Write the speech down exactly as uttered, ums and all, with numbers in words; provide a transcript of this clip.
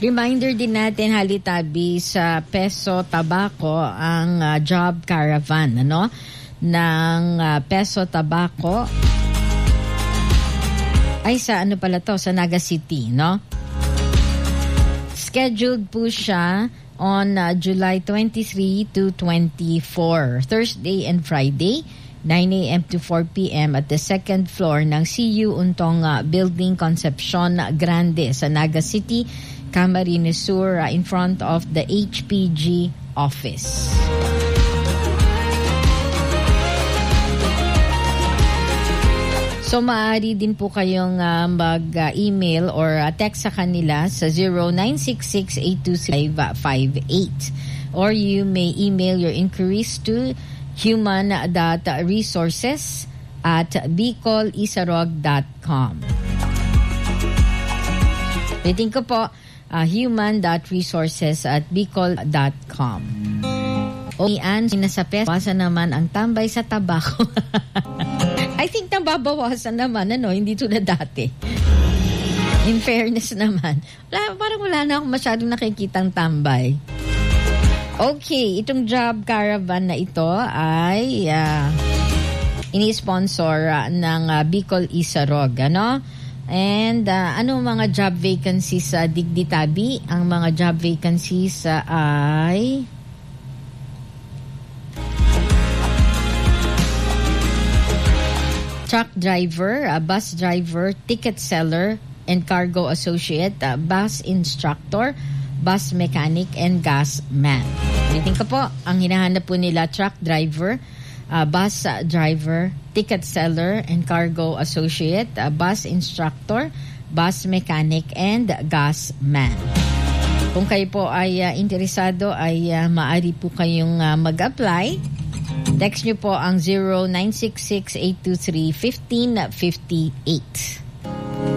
Reminder din natin, halitabi, sa Peso Tabaco ang uh, job caravan, ano? Ng uh, Peso Tabaco ay sa ano pala to, sa Naga City, no? Scheduled po siya on uh, July twenty-three to twenty-four, Thursday and Friday, nine a.m. to four p.m. at the second floor ng C U Untong uh, Building, Concepcion Grande sa Naga City, Camarines Sur, uh, in front of the H P G office. So maaari din po kayong uh, mag-email or uh, text sa kanila sa zero nine six six, eight two six, five five eight, or you may email your inquiries to human.resources at bicol isarog dot com. Rating ko po, uh, human.resources at bicol dot com. O iyan, nasa peso, bawasan naman ang tambay sa tabako. I think nababawasan naman, ano, hindi tulad dati. In fairness naman, wala, parang wala na akong masyadong nakikitang tambay. Okay, itong job caravan na ito ay uh, ini-sponsor uh, ng uh, Bicol Isarog, ano? And uh, ano mga job vacancies sa uh, Digditabi? Ang mga job vacancies uh, ay truck driver, uh, bus driver, ticket seller, and cargo associate, uh, bus instructor, bus mechanic, and gas man. Ulitin ko po, ang hinahanap po nila, truck driver, uh, bus uh, driver, ticket seller, and cargo associate, uh, bus instructor, bus mechanic, and gas man. Kung kayo po ay uh, interesado, ay uh, maaari po kayong uh, mag-apply. Text nyo po ang zero nine six six, eight two three, one five five eight.